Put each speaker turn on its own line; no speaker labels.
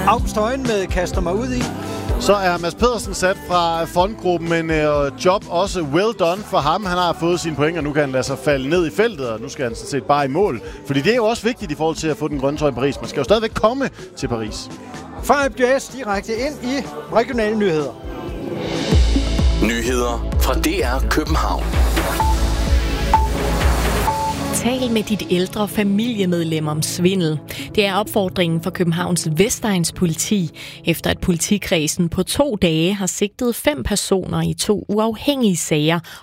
August med kaster mig ud i.
Så er Mads Pedersen sat fra fondgruppen, men job også well done for ham. Han har fået sine point, og nu kan han lade sig falde ned i feltet, og nu skal han sådan set bare i mål. Fordi det er jo også vigtigt i forhold til at få den grønne trøje i Paris. Man skal jo stadigvæk komme til Paris.
Fra Jazz direkte ind i regionale nyheder.
Nyheder fra DR København.
Tal med dit ældre familiemedlem om svindel. Det er opfordringen for Københavns Vestegns politi, efter at politikredsen på 2 dage har sigtet 5 personer i 2 uafhængige sager